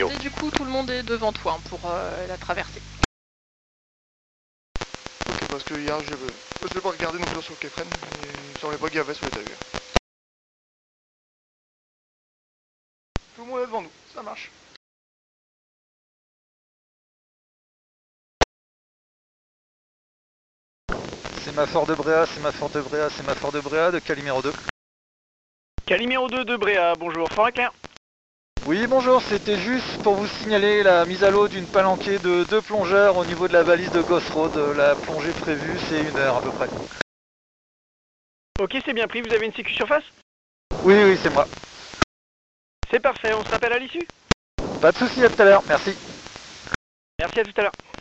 Et du coup, tout le monde est devant toi hein, pour la traversée. Ok, parce que hier, je l'ai pas regardé non plus sur le Kefren, mais il me semblait pas qu'il y avait sur les tailleurs. Tout le monde est devant nous, ça marche. Sémaphore de Bréa, sémaphore de Bréa, sémaphore de Bréa, de Calimero 2. Calimero 2 de Bréa, bonjour, fort et clair. Oui, bonjour, c'était juste pour vous signaler la mise à l'eau d'une palanquée de 2 plongeurs au niveau de la balise de Ghost Road. La plongée prévue, c'est 1 heure à peu près. Ok, c'est bien pris, vous avez une sécu surface? Oui, oui, c'est moi. C'est parfait, on se rappelle à l'issue? Pas de soucis, à tout à l'heure, merci. Merci, à tout à l'heure.